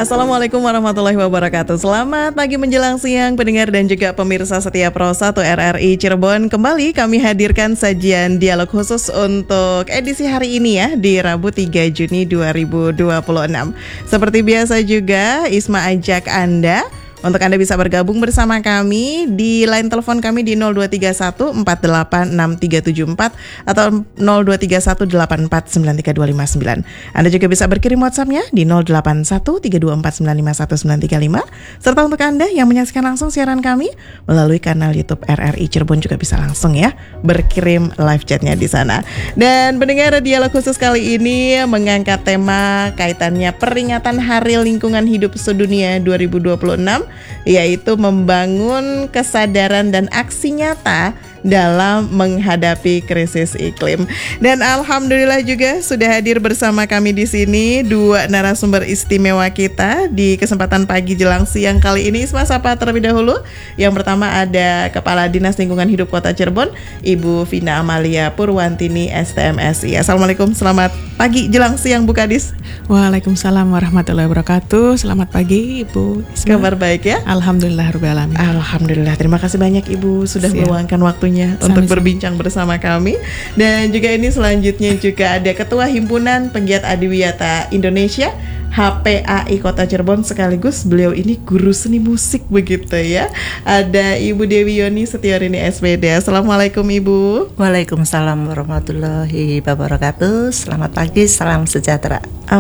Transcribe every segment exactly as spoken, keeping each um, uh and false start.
Assalamualaikum warahmatullahi wabarakatuh. Selamat pagi menjelang siang pendengar dan juga pemirsa setia Pro satu R R I Cirebon. Kembali kami hadirkan sajian dialog khusus untuk edisi hari ini ya, di Rabu tiga Juni dua ribu dua puluh enam. Seperti biasa juga Isma ajak Anda untuk Anda bisa bergabung bersama kami di line telepon kami di nol dua tiga satu empat delapan enam tiga tujuh empat atau nol dua tiga satu delapan empat sembilan tiga dua lima sembilan. Anda juga bisa berkirim WhatsApp-nya di nol delapan satu tiga dua empat sembilan lima satu sembilan tiga lima. Serta untuk Anda yang menyaksikan langsung siaran kami melalui kanal YouTube R R I Cirebon juga bisa langsung ya berkirim live chat-nya di sana. Dan pendengar, dialog khusus kali ini mengangkat tema kaitannya peringatan Hari Lingkungan Hidup Sedunia dua ribu dua puluh enam, yaitu membangun kesadaran dan aksi nyata dalam menghadapi krisis iklim. Dan alhamdulillah juga sudah hadir bersama kami di sini dua narasumber istimewa kita di kesempatan pagi jelang siang kali ini. Isma sapa terlebih dahulu. Yang pertama ada Kepala Dinas Lingkungan Hidup Kota Cirebon, Ibu Vina Amalia Purwantini S T M S I. Assalamualaikum, selamat pagi jelang siang Bu Kadis. Waalaikumsalam warahmatullahi wabarakatuh. Selamat pagi Ibu Isma. Kabar baik ya? Alhamdulillah rabbil alamin. Alhamdulillah. Terima kasih banyak Ibu sudah Siap. meluangkan waktunya Sama-sama untuk berbincang bersama kami. Dan juga ini selanjutnya juga ada Ketua Himpunan Penggiat Adiwiyata Indonesia H P A I Kota Cirebon, sekaligus beliau ini guru seni musik begitu ya. Ada Ibu Dewi Yoni Setiorini S P D. Assalamualaikum Ibu. Waalaikumsalam warahmatullahi wabarakatuh. Selamat pagi, salam sejahtera.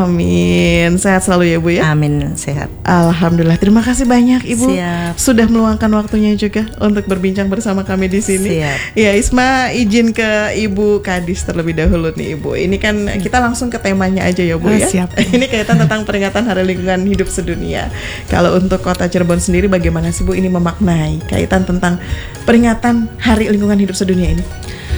Amin. Sehat selalu ya Bu ya. Amin, sehat. Alhamdulillah. Terima kasih banyak Ibu. Siap. Sudah meluangkan waktunya juga untuk berbincang bersama kami di sini. Siap. Ya, Isma izin ke Ibu Kadis terlebih dahulu nih Ibu. Ini kan kita langsung ke temanya aja ya Bu Oh, ya. siap. Ini kaitan tentang peringatan Hari Lingkungan Hidup Sedunia. Kalau untuk Kota Cirebon sendiri bagaimana sih Bu ini memaknai kaitan tentang peringatan Hari Lingkungan Hidup Sedunia ini?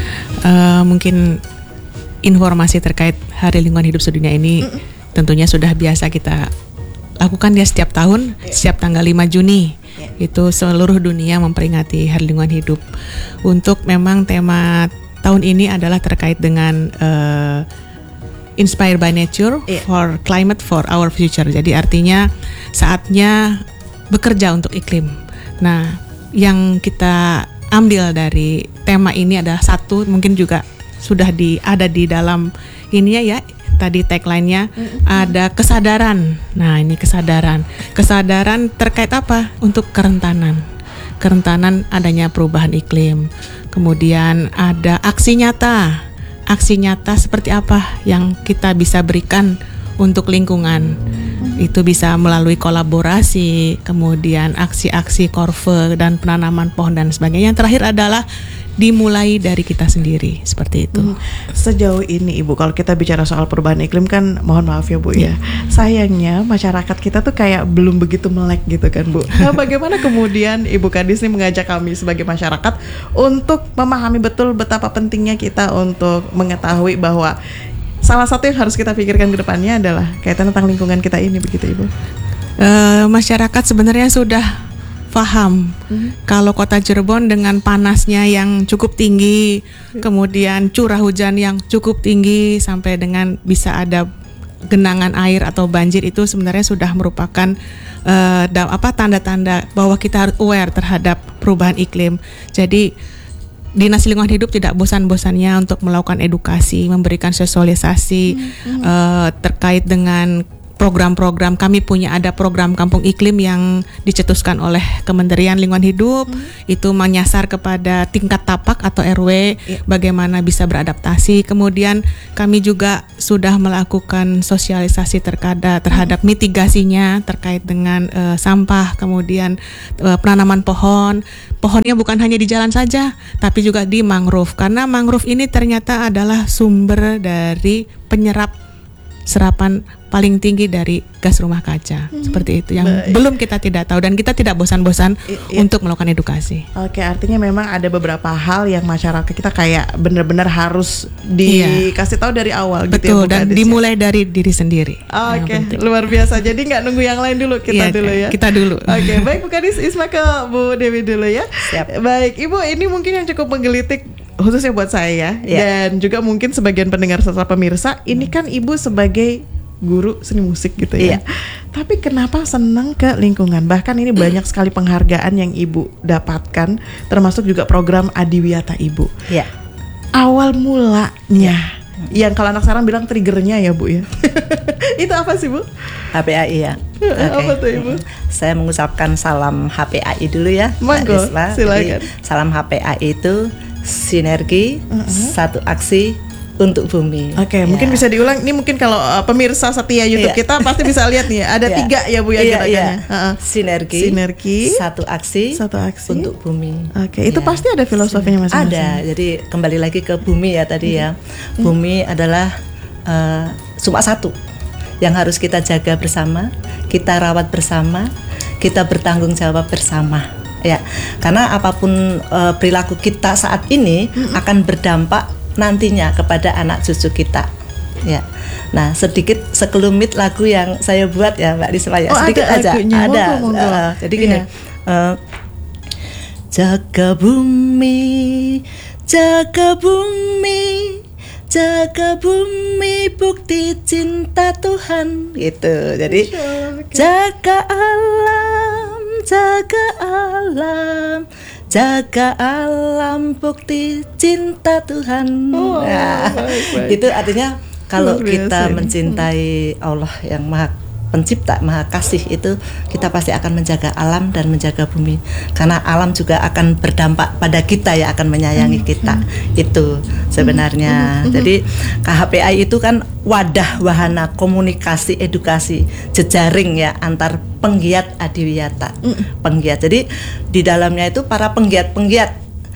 Uh, mungkin informasi terkait Hari Lingkungan Hidup Sedunia ini Mm-mm. tentunya sudah biasa kita lakukan ya setiap tahun, yeah. setiap tanggal lima Juni. Yeah. Itu seluruh dunia memperingati Hari Lingkungan Hidup. Untuk memang tema tahun ini adalah terkait dengan uh, Inspired by Nature yeah. for Climate for Our Future. Jadi artinya saatnya bekerja untuk iklim. Nah, yang kita ambil dari tema ini adalah satu, mungkin juga sudah di ada di dalam ininya ya, tadi tagline-nya mm-hmm. ada kesadaran. Nah, ini kesadaran. Kesadaran terkait apa? Untuk kerentanan. Kerentanan adanya perubahan iklim. Kemudian ada aksi nyata. Aksi nyata seperti apa yang kita bisa berikan untuk lingkungan. Itu bisa melalui kolaborasi, kemudian aksi-aksi korve dan penanaman pohon dan sebagainya. Yang terakhir adalah dimulai dari kita sendiri, seperti itu. Hmm. Sejauh ini Ibu, kalau kita bicara soal perubahan iklim kan, mohon maaf ya Bu ya, yeah. sayangnya masyarakat kita tuh kayak belum begitu melek gitu kan Bu. Nah, bagaimana kemudian Ibu Kadis ini mengajak kami sebagai masyarakat untuk memahami betul betapa pentingnya kita untuk mengetahui bahwa salah satu yang harus kita pikirkan ke depannya adalah kaitan tentang lingkungan kita ini, begitu Ibu? Uh, masyarakat sebenarnya sudah paham mm-hmm. kalau Kota Cirebon dengan panasnya yang cukup tinggi, mm-hmm. kemudian curah hujan yang cukup tinggi sampai dengan bisa ada genangan air atau banjir, itu sebenarnya sudah merupakan uh, da- apa tanda-tanda bahwa kita harus aware terhadap perubahan iklim. Jadi Dinas Lingkungan Hidup tidak bosan-bosannya untuk melakukan edukasi, memberikan sosialisasi mm-hmm. uh, terkait dengan program-program. Kami punya ada program Kampung Iklim yang dicetuskan oleh Kementerian Lingkungan Hidup. Hmm. Itu menyasar kepada tingkat tapak atau R W, yeah. bagaimana bisa beradaptasi. Kemudian kami juga sudah melakukan sosialisasi terkada terhadap hmm. mitigasinya terkait dengan uh, sampah, kemudian uh, penanaman pohon. Pohonnya bukan hanya di jalan saja, tapi juga di mangrove. Karena mangrove ini ternyata adalah sumber dari penyerap serapan paling tinggi dari gas rumah kaca, hmm. seperti itu yang Baik. belum kita tidak tahu, dan kita tidak bosan-bosan I, iya. untuk melakukan edukasi. Oke, artinya memang ada beberapa hal yang masyarakat kita kayak benar-benar harus dikasih iya. tahu dari awal. Betul, gitu ya, dan dimulai ya? dari diri sendiri. Oke, luar biasa. Jadi nggak nunggu yang lain dulu, kita iya, dulu ya. Kita dulu. Oke, baik Bu Kadis, Isma ke Bu Dewi dulu ya. Siap. Baik, Ibu, ini mungkin yang cukup menggelitik khususnya buat saya ya, dan juga mungkin sebagian pendengar serta pemirsa. Ini kan Ibu sebagai guru seni musik gitu ya. Iya. Tapi kenapa senang ke lingkungan? Bahkan ini banyak sekali penghargaan yang Ibu dapatkan, termasuk juga program Adiwiyata Ibu. Iya. Awal mulanya, yang kalau anak sekarang bilang triggernya ya Bu ya. Itu apa sih Bu? H P A I ya. Oke. Apa tuh Ibu? Saya mengucapkan salam H P A I dulu ya. Monggo, Mbak Risma. silakan. Jadi, salam H P A I itu sinergi, Uh-uh. satu aksi untuk bumi. Oke, Ya. mungkin bisa diulang. Ini mungkin kalau uh, pemirsa setia YouTube Iya. kita pasti bisa lihat nih. Ada Iya. tiga ya Bu ya Iya, gerakannya. iya. Uh-uh. Sinergi, Sinergi, satu aksi, satu aksi untuk bumi. Oke, itu Ya. pasti ada filosofinya masing-masing. Ada. Jadi kembali lagi ke bumi ya tadi ya. Bumi adalah uh, cuma satu yang harus kita jaga bersama, kita rawat bersama, kita bertanggung jawab bersama. Ya, karena apapun uh, perilaku kita saat ini akan berdampak nantinya kepada anak cucu kita. Ya. Nah, sedikit sekelumit lagu yang saya buat ya Mbak Risma ya. Oh, sedikit ada aja. lagunya. Ada. Monggo, monggo. Uh, jadi gini. Iya. uh, Jaga bumi, jaga bumi, jaga bumi, bukti cinta Tuhan. Gitu. Jadi jaga alam, jaga alam, jaga alam, bukti cinta Tuhan. Oh, Nah, baik, baik. itu artinya kalau Luar biasa kita ini. mencintai Allah yang Maha Pencipta, Maha Kasih, itu kita pasti akan menjaga alam dan menjaga bumi, karena alam juga akan berdampak pada kita ya, akan menyayangi kita. Itu sebenarnya. Jadi K H P A I itu kan wadah wahana komunikasi edukasi jejaring ya antar penggiat adiwiyata. Penggiat. Jadi di dalamnya itu para penggiat-penggiat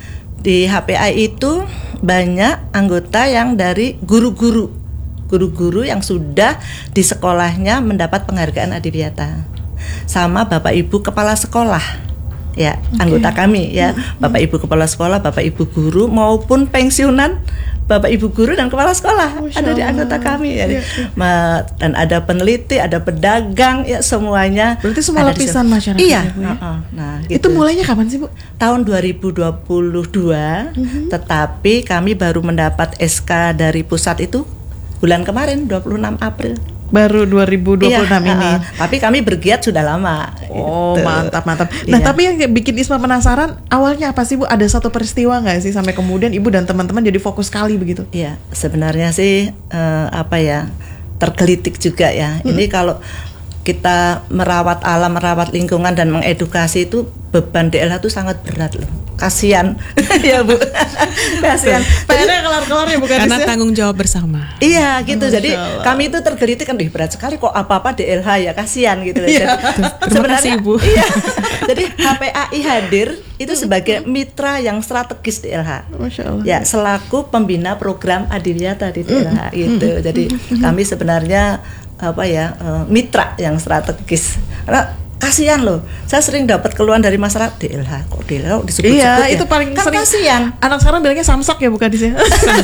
di H P A I itu banyak anggota yang dari guru-guru guru-guru yang sudah di sekolahnya mendapat penghargaan Adiwiyata, sama Bapak Ibu kepala sekolah ya, okay. Anggota kami ya, Bapak Ibu kepala sekolah, Bapak Ibu guru maupun pensiunan Bapak Ibu guru dan kepala sekolah Masya ada di Allah. anggota kami ya. Ya, ya. Ma- dan ada peneliti, ada pedagang ya, semuanya. Berarti semua ada di lapisan situ. masyarakat Iya. ya, Bu, ya? uh-uh. Nah, Itu gitu. mulainya kapan sih Bu? Tahun dua ribu dua puluh dua, tetapi kami baru mendapat S K dari pusat itu bulan kemarin dua puluh enam April. Baru dua ribu dua puluh enam Iya, ini. uh, tapi kami bergiat sudah lama. Oh, gitu. mantap mantap. Nah, Iya. tapi yang bikin Isma penasaran, awalnya apa sih Bu? Ada satu peristiwa nggak sih sampai kemudian Ibu dan teman-teman jadi fokus sekali begitu? Iya, sebenarnya sih eh, apa ya, tergelitik juga ya. Ini kalau kita merawat alam, merawat lingkungan dan mengedukasi itu beban D L H itu sangat berat loh. Kasihan ya Bu. Kasihan. P R-nya kelar-kelar ya bukan Karena Is, ya? tanggung jawab bersama. Iya gitu. Masya Jadi Allah. kami itu tergelitik kan, ih berat sekali kok apa-apa D L H ya, kasihan gitu loh. Iya. Jadi, Terima kasih, Ibu. Iya. Jadi H P A I hadir itu sebagai mitra yang strategis D L H. Masya Allah. Ya, selaku pembina program Adiwiyata di D L H gitu. Jadi kami sebenarnya apa ya, eh, mitra yang strategis. Karena kasihan loh, saya sering dapat keluhan dari masyarakat, D L H kok D L H disebut-sebut Iya, ya. itu paling kan sering. kasihan. Anak sekarang bilangnya samsak ya bukan di sini.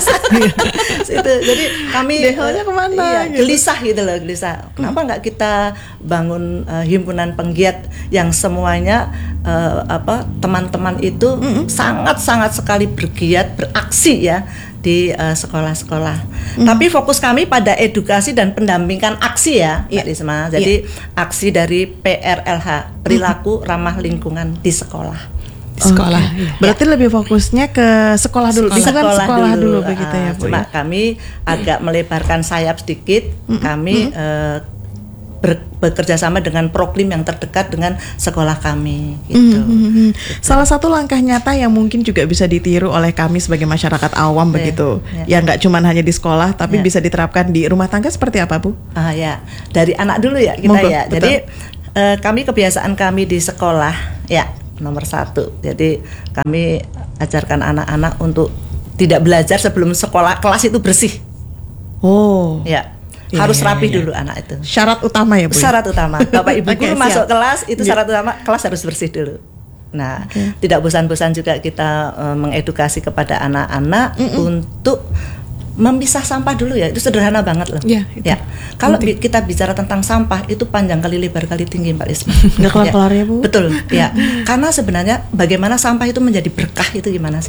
Itu jadi kami D H L-nya kemana, iya, gitu. gelisah gitu loh, gelisah. Kenapa nggak kita bangun uh, himpunan penggiat yang semuanya uh, apa teman-teman itu sangat-sangat sekali bergiat, beraksi ya di uh, sekolah-sekolah. Tapi fokus kami pada edukasi dan pendampingan aksi ya, Mbak Risma. Jadi aksi dari P R L H, perilaku ramah lingkungan di sekolah. Di sekolah. Oke. Iya. Berarti lebih fokusnya ke sekolah dulu. Sekolah. Lingkungan sekolah, dulu, begitu ah, ya Bu. Cuma Ya? kami agak melebarkan sayap sedikit. Kami eh, ber- bekerja sama dengan Proklim yang terdekat dengan sekolah kami gitu. Mhm. Salah satu langkah nyata yang mungkin juga bisa ditiru oleh kami sebagai masyarakat awam Iya, begitu, iya. yang nggak cuma hanya di sekolah, tapi Iya. bisa diterapkan di rumah tangga seperti apa Bu? Ah ya, dari anak dulu ya kita Monggo, ya. betul. Jadi eh, kami kebiasaan kami di sekolah ya nomor satu. Jadi kami ajarkan anak-anak untuk tidak belajar sebelum sekolah kelas itu bersih. Oh, Ya, Iya, harus iya, rapi iya. dulu anak itu. syarat utama ya Bu? ya? Syarat utama. Bapak Ibu Oke, guru siap. masuk kelas itu Iya. syarat utama, kelas harus bersih dulu. Nah, Oke. tidak bosan-bosan juga kita eh, mengedukasi kepada anak-anak untuk memisah sampah dulu ya. Itu sederhana banget loh. Iya, itu Ya. Kalau bi- kita bicara tentang sampah itu panjang kali lebar kali tinggi Mbak Isma. Nggak kelar-kelar ya, Bu? Betul. Ya. Karena sebenarnya bagaimana sampah itu menjadi berkah itu gimana sih?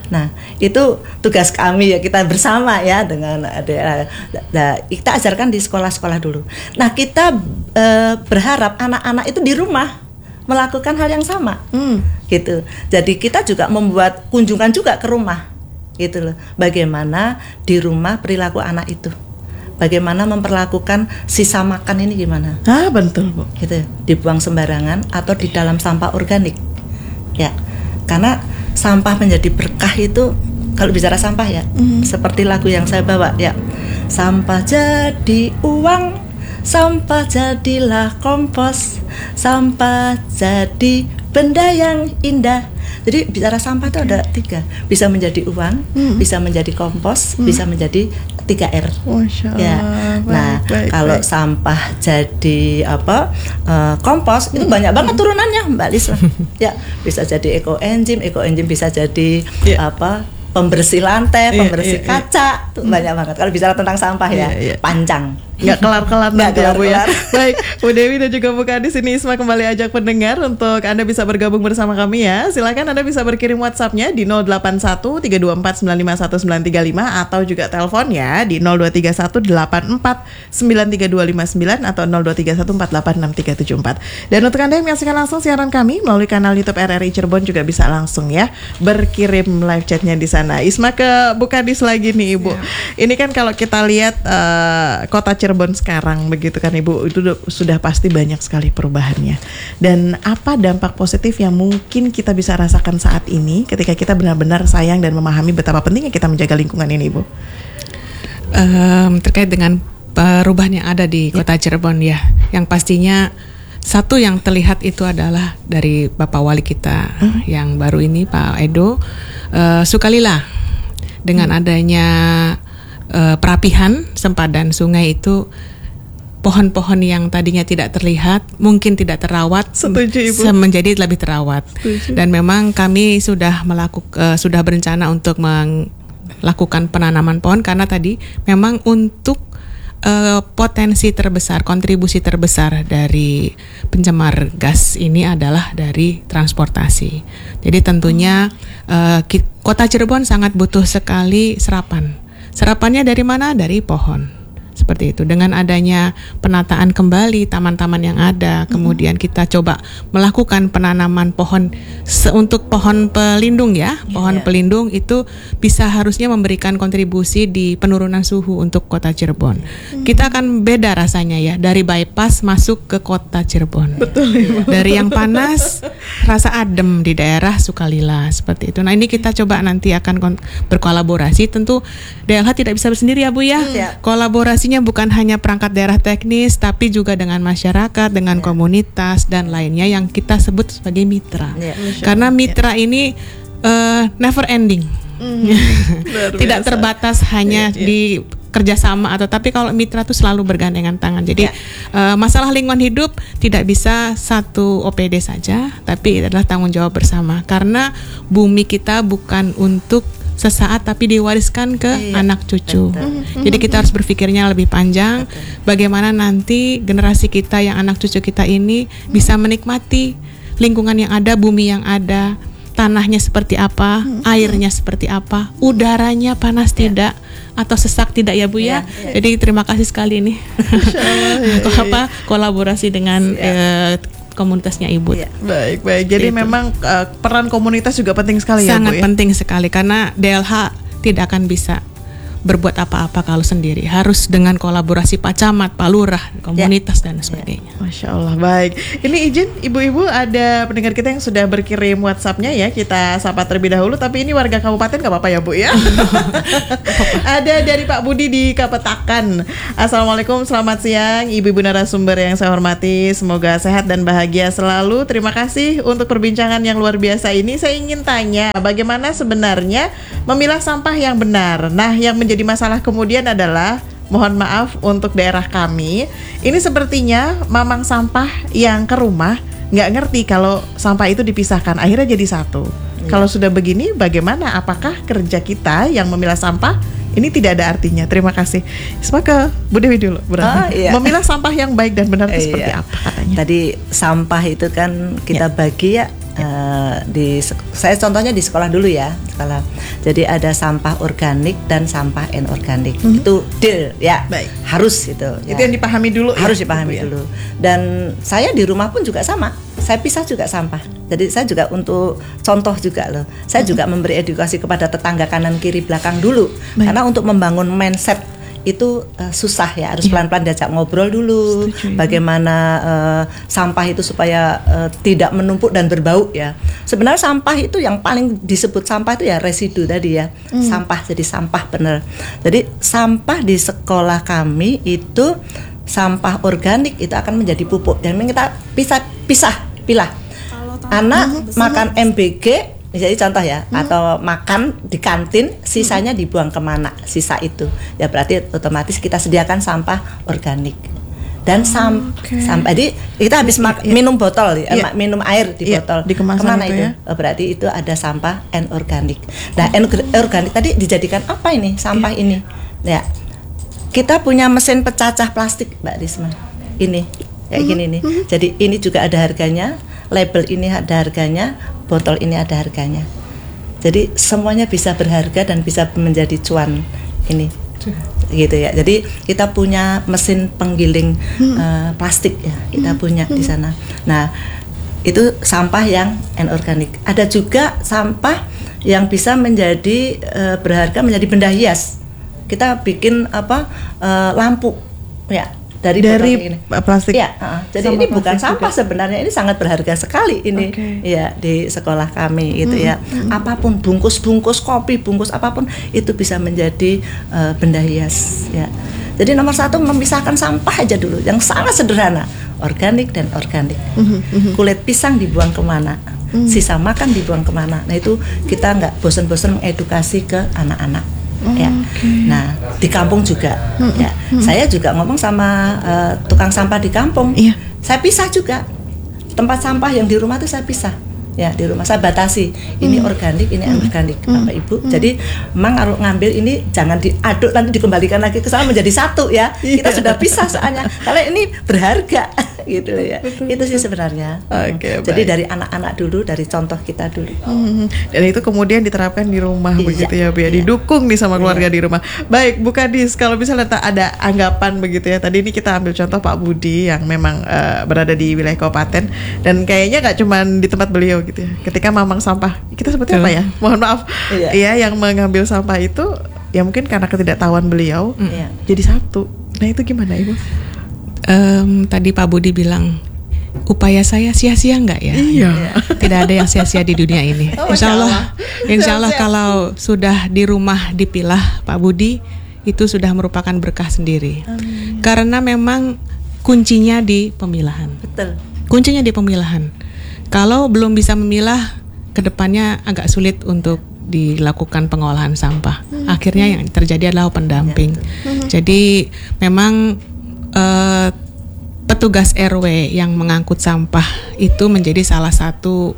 Nah, itu tugas kami ya, kita bersama ya dengan ada nah, kita ajarkan di sekolah-sekolah dulu. Nah, kita e, berharap anak-anak itu di rumah melakukan hal yang sama. Hmm. Gitu. Jadi kita juga membuat kunjungan juga ke rumah. Gitu loh. Bagaimana di rumah perilaku anak itu. Bagaimana memperlakukan sisa makan ini gimana? Ah, betul, Bu. Gitu. Dibuang sembarangan atau di dalam sampah organik. Ya. Karena sampah menjadi berkah itu, kalau bicara sampah ya, mm. seperti lagu yang saya bawa ya, sampah jadi uang, sampah jadilah kompos, sampah jadi benda yang indah. Jadi bicara sampah itu ada tiga, bisa menjadi uang, mm. bisa menjadi kompos, mm. bisa menjadi tiga R. Masya Allah. Ya. Baik, Nah, baik, kalau baik. sampah jadi apa uh, kompos itu banyak banget turunannya, Mbak Lis. Ya, bisa jadi ekoenzim, ekoenzim bisa jadi yeah. apa pembersih lantai, yeah, pembersih yeah, kaca, yeah. Tuh banyak banget. Kalau bicara tentang sampah ya, yeah, yeah. panjang. Nggak kelar-kelar Nggak nanti ya Bu ya. kelar-kelar. Baik, Bu Dewi dan juga Bu Kadis, ini Isma kembali ajak pendengar untuk Anda bisa bergabung bersama kami ya. Silakan Anda bisa berkirim WhatsApp-nya di nol delapan satu tiga dua empat sembilan lima satu sembilan tiga lima atau juga telepon ya di nol dua tiga satu delapan empat sembilan tiga dua lima sembilan atau nol dua tiga satu empat delapan enam tiga tujuh empat. Dan untuk Anda yang menyaksikan langsung siaran kami melalui kanal YouTube R R I Cirebon juga bisa langsung ya berkirim live chat-nya di sana. Isma ke Bu Kadis lagi nih Ibu. Yeah. Ini kan kalau kita lihat uh, kota Cirebon sekarang begitu kan Ibu, itu sudah pasti banyak sekali perubahannya. Dan apa dampak positif yang mungkin kita bisa rasakan saat ini ketika kita benar-benar sayang dan memahami betapa pentingnya kita menjaga lingkungan ini Ibu? Um, terkait dengan perubahan yang ada di kota Cirebon ya, yang pastinya satu yang terlihat itu adalah dari Bapak Wali kita hmm. yang baru ini Pak Edo, uh, sukalilah dengan hmm. adanya uh, perapihan sempadan sungai itu, pohon-pohon yang tadinya tidak terlihat, mungkin tidak terawat, Setuju, Ibu. menjadi lebih terawat. Setuju. Dan memang kami sudah melakukan uh, sudah berencana untuk melakukan penanaman pohon karena tadi memang untuk uh, potensi terbesar, kontribusi terbesar dari pencemar gas ini adalah dari transportasi. Jadi tentunya uh, Kota Cirebon sangat butuh sekali serapan. Serapannya dari mana? Dari pohon. Seperti itu. Dengan adanya penataan kembali taman-taman yang ada, kemudian kita coba melakukan penanaman pohon se- untuk pohon pelindung ya. Pohon yeah. pelindung itu bisa harusnya memberikan kontribusi di penurunan suhu untuk kota Cirebon. Mm. Kita akan beda rasanya ya dari bypass masuk ke kota Cirebon. Betul. Dari yang panas rasa adem di daerah Sukalila seperti itu. Nah, ini kita coba nanti akan kon- berkolaborasi. Tentu D L H tidak bisa bersendiri ya Bu ya. Mm. Yeah. Kolaborasi bukan hanya perangkat daerah teknis, tapi juga dengan masyarakat, dengan yeah. komunitas dan lainnya yang kita sebut sebagai mitra. Yeah. Karena mitra yeah. ini uh, never ending, mm. tidak terbatas hanya yeah, yeah. di kerjasama atau tapi kalau mitra itu selalu bergandengan tangan. Jadi yeah. uh, masalah lingkungan hidup tidak bisa satu O P D saja, tapi adalah tanggung jawab bersama. Karena bumi kita bukan untuk sesaat tapi diwariskan ke iya, anak cucu. Betul. Jadi kita harus berpikirnya lebih panjang. Betul. Bagaimana nanti generasi kita yang anak cucu kita ini bisa menikmati lingkungan yang ada, bumi yang ada, tanahnya seperti apa, hmm. airnya seperti apa, udaranya panas yeah. tidak atau sesak tidak ya Bu ya. Yeah. Jadi terima kasih sekali nih. ya, apa kolaborasi dengan eh, komunitasnya Ibu. Ya. Baik, baik. Jadi itu. memang uh, peran komunitas juga penting sekali ya Bu. Sangat penting sekali karena D L H tidak akan bisa berbuat apa-apa kalau sendiri. Harus dengan kolaborasi Pak Camat, Pak Lurah, komunitas ya. dan sebagainya. Masya Allah, baik. Ini izin ibu-ibu ada pendengar kita yang sudah berkirim WhatsApp-nya ya. Kita sapa terlebih dahulu. Tapi ini warga kabupaten gak apa-apa ya Bu ya. Ada dari Pak Budi di Kapetakan. Assalamualaikum, selamat siang ibu-ibu narasumber yang saya hormati. Semoga sehat dan bahagia selalu. Terima kasih untuk perbincangan yang luar biasa ini. Saya ingin tanya, bagaimana sebenarnya memilah sampah yang benar? Nah, yang menjadi Jadi masalah kemudian adalah, mohon maaf untuk daerah kami, ini sepertinya mamang sampah yang ke rumah nggak ngerti kalau sampah itu dipisahkan, akhirnya jadi satu. Ya. Kalau sudah begini, bagaimana? Apakah kerja kita yang memilah sampah ini tidak ada artinya? Terima kasih. Semoga Bu Dewi dulu. Oh, iya. Memilah sampah yang baik dan benar itu eh, seperti iya. apa katanya? Tadi sampah itu kan kita ya. bagi ya Uh, di saya contohnya di sekolah dulu ya, sekolah. Jadi ada sampah organik dan sampah inorganik. Hmm. Itu deal ya. Baik. Harus itu. Itu ya. yang dipahami dulu. Harus ya? dipahami ya. dulu. Dan saya di rumah pun juga sama. Saya pisah juga sampah. Jadi saya juga untuk contoh juga loh. Saya hmm. juga memberi edukasi kepada tetangga kanan kiri belakang dulu. Baik. Karena untuk membangun mindset itu uh, susah ya, harus pelan-pelan diajak ngobrol dulu. Setuju, ya. Bagaimana uh, sampah itu supaya uh, tidak menumpuk dan berbau ya. Sebenarnya sampah itu yang paling disebut sampah itu ya residu tadi ya. Hmm. Sampah, jadi sampah benar. Jadi sampah di sekolah kami itu sampah organik itu akan menjadi pupuk. Dan kita pisah pisah pilah. Anak makan M B G, jadi contoh ya, hmm. atau makan di kantin, sisanya hmm. dibuang kemana? Sisa itu, ya berarti otomatis kita sediakan sampah organik dan sam okay. sampah. Jadi kita habis mak- yeah. minum botol, yeah. eh, minum air di yeah. botol, di kemana itu? Ya? Oh, berarti itu ada sampah anorganik. Nah, anorganik tadi dijadikan apa ini? Sampah yeah. ini, ya kita punya mesin pecacah plastik, Mbak Risma. Ini kayak mm-hmm. gini nih. Mm-hmm. Jadi ini juga ada harganya. Label ini ada harganya, botol ini ada harganya. Jadi semuanya bisa berharga dan bisa menjadi cuan ini, gitu ya. Jadi kita punya mesin penggiling hmm. uh, plastik ya, kita hmm. punya hmm. di sana. Nah, itu sampah yang anorganik. Ada juga sampah yang bisa menjadi uh, berharga menjadi benda hias. Kita bikin apa uh, lampu, ya. Dari, dari ini. plastik. Ya, uh, jadi ini bukan sampah juga. Sebenarnya ini sangat berharga sekali ini, okay. ya di sekolah kami itu hmm, ya. Hmm. Apapun bungkus-bungkus kopi, bungkus apapun itu bisa menjadi uh, benda hias. Ya. Jadi nomor satu memisahkan sampah aja dulu, yang sangat sederhana, organik dan organik. Hmm, hmm. Kulit pisang dibuang kemana? Hmm. Sisa makan dibuang kemana? Nah itu kita nggak bosan-bosan mengedukasi ke anak-anak. Oh, ya, okay. Nah di kampung juga, hmm, ya, hmm. saya juga ngomong sama uh, tukang sampah di kampung, iya. Saya pisah juga tempat sampah yang di rumah tuh saya pisah, ya di rumah saya batasi, ini hmm. organik, ini anorganik, hmm. Bapak Ibu. Hmm. Jadi memang kalau ngambil ini jangan diaduk nanti dikembalikan lagi ke sana menjadi satu ya, kita sudah pisah soalnya, kalau ini berharga. Gitu ya, betul, itu sih sebenarnya. Okay, jadi baik. Dari anak-anak dulu, dari contoh kita dulu. Hmm, dan itu kemudian diterapkan di rumah, iya, begitu ya, Bu ya, iya. Didukung nih sama keluarga, iya. Di rumah. Baik, Bu Kadis, kalau misalnya ada anggapan begitu ya, tadi ini kita ambil contoh Pak Budi yang memang uh, berada di wilayah kabupaten dan kayaknya nggak cuma di tempat beliau gitu ya. Ketika mamang sampah, kita sebutnya apa ya? Mohon maaf, iya. Ya, yang mengambil sampah itu ya mungkin karena ketidaktahuan beliau, iya. Jadi satu. Nah itu gimana Ibu? Um, tadi Pak Budi bilang upaya saya sia-sia nggak ya? Iya. Tidak ada yang sia-sia di dunia ini. Oh, Insya Allah, Insya Allah kalau sudah di rumah dipilah Pak Budi itu sudah merupakan berkah sendiri. Amin. Karena memang kuncinya di pemilahan. Betul. Kuncinya di pemilahan. Kalau belum bisa memilah, kedepannya agak sulit untuk dilakukan pengolahan sampah. Hmm. Akhirnya yang terjadi adalah pendamping. Ya, hmm. Jadi memang Uh, petugas R W yang mengangkut sampah itu menjadi salah satu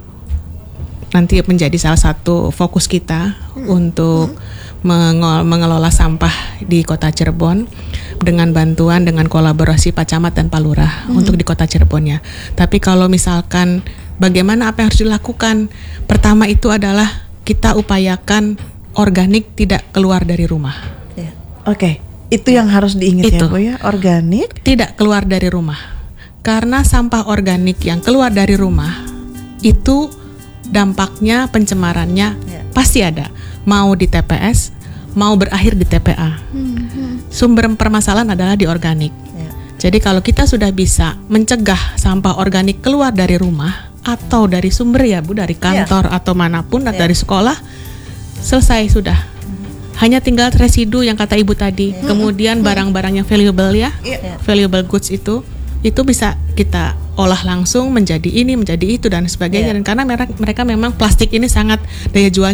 nanti menjadi salah satu fokus kita hmm. untuk hmm. mengol- mengelola sampah di Kota Cirebon dengan bantuan dengan kolaborasi Pak Camat dan Pak Lurah hmm. untuk di Kota Cirebonnya. Tapi kalau misalkan bagaimana apa yang harus dilakukan? Pertama itu adalah kita upayakan organik tidak keluar dari rumah. Ya. Oke. Okay. Itu yang harus diingat itu. Ya Bu ya, organik tidak keluar dari rumah. Karena sampah organik yang keluar dari rumah itu dampaknya pencemarannya ya. Pasti ada. Mau di T P S, mau berakhir di T P A. Hmm. Sumber permasalahan adalah di organik. Ya. Jadi kalau kita sudah bisa mencegah sampah organik keluar dari rumah atau dari sumber ya Bu, dari kantor ya. Atau manapun ya. Dari sekolah, selesai sudah. Hanya tinggal residu yang kata Ibu tadi. Yeah. Kemudian barang-barang yang valuable ya, yeah. Valuable goods itu itu bisa kita olah langsung menjadi ini, menjadi itu dan sebagainya. Yeah. Dan karena mereka, mereka memang plastik ini sangat daya jual